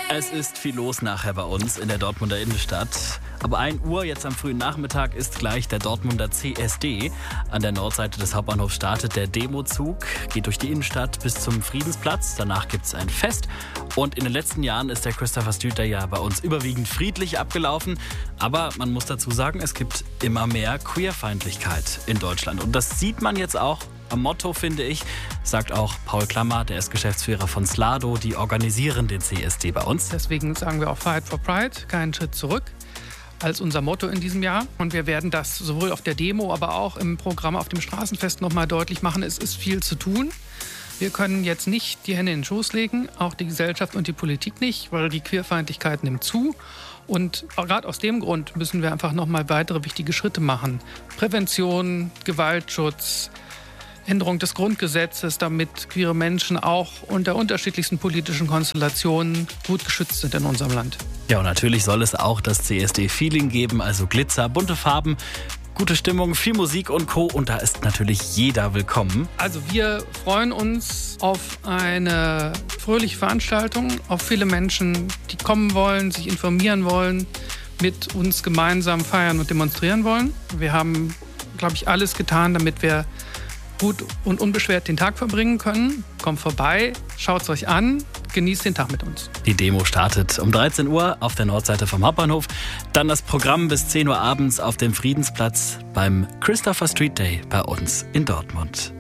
Es ist viel los nachher bei uns in der Dortmunder Innenstadt. Ab 1 Uhr, jetzt am frühen Nachmittag, ist gleich der Dortmunder CSD. An der Nordseite des Hauptbahnhofs startet der Demozug, geht durch die Innenstadt bis zum Friedensplatz. Danach gibt es ein Fest. Und in den letzten Jahren ist der Christopher Street Day ja bei uns überwiegend friedlich abgelaufen. Aber man muss dazu sagen, es gibt immer mehr Queerfeindlichkeit in Deutschland. Und das sieht man jetzt auch am Motto, finde ich, sagt auch Paul Klammer, der ist Geschäftsführer von Slado, die organisieren den CSD bei uns. Deswegen sagen wir auch Fight for Pride, keinen Schritt zurück, als unser Motto in diesem Jahr. Und wir werden das sowohl auf der Demo, aber auch im Programm auf dem Straßenfest nochmal deutlich machen. Es ist viel zu tun. Wir können jetzt nicht die Hände in den Schoß legen, auch die Gesellschaft und die Politik nicht, weil die Queerfeindlichkeit nimmt zu. Und gerade aus dem Grund müssen wir einfach nochmal weitere wichtige Schritte machen. Prävention, Gewaltschutz, Änderung des Grundgesetzes, damit queere Menschen auch unter unterschiedlichsten politischen Konstellationen gut geschützt sind in unserem Land. Ja, und natürlich soll es auch das CSD-Feeling geben, also Glitzer, bunte Farben, gute Stimmung, viel Musik und Co. Und da ist natürlich jeder willkommen. Also wir freuen uns auf eine fröhliche Veranstaltung, auf viele Menschen, die kommen wollen, sich informieren wollen, mit uns gemeinsam feiern und demonstrieren wollen. Wir haben, glaube ich, alles getan, damit wir gut und unbeschwert den Tag verbringen können. Kommt vorbei, schaut es euch an, genießt den Tag mit uns. Die Demo startet um 13 Uhr auf der Nordseite vom Hauptbahnhof. Dann das Programm bis 10 Uhr abends auf dem Friedensplatz beim Christopher Street Day bei uns in Dortmund.